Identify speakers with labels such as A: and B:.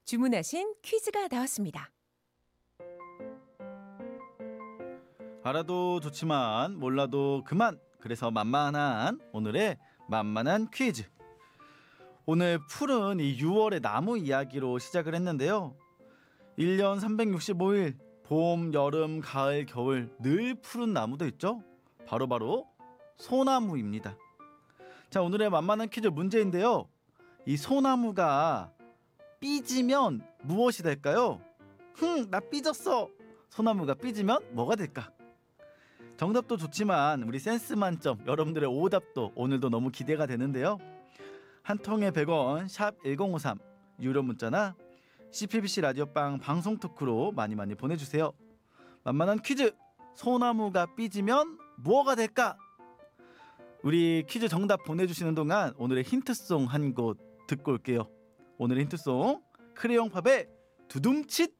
A: 주문하신 퀴즈가 나왔습니다.
B: 알아도 좋지만 몰라도 그만. 그래서 만만한 오늘의 만만한 퀴즈. 오늘 푸른 이 6월의 나무 이야기로 시작을 했는데요. 1년 365일 봄, 여름, 가을, 겨울 늘 푸른 나무도 있죠. 바로 소나무입니다. 자, 오늘의 만만한 퀴즈 문제인데요. 이 소나무가 삐지면 무엇이 될까요? 나 삐졌어. 소나무가 삐지면 뭐가 될까? 정답도 좋지만 우리 센스 만점 여러분들의 오답도 오늘도 너무 기대가 되는데요. 한 통에 100원 샵 1053 유료 문자나 CPBC 라디오빵 방송 토크로 많이 보내주세요. 만만한 퀴즈, 소나무가 삐지면 뭐가 될까? 우리 퀴즈 정답 보내주시는 동안 오늘의 힌트송 한 곡 듣고 올게요. 오늘의 힌트송 크레용팝의 두둠칫.